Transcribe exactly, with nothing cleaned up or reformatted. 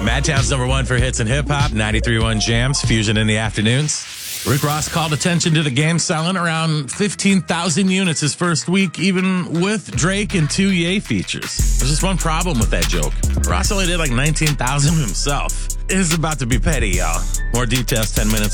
Madtown's number one for hits and hip-hop, ninety-three point one Jams, Fusion in the afternoons. Rick Ross called attention to the game selling around fifteen thousand units his first week, even with Drake and two Ye features. There's just one problem with that joke. Ross only did like nineteen thousand himself. It is about to be petty, y'all. More details ten minutes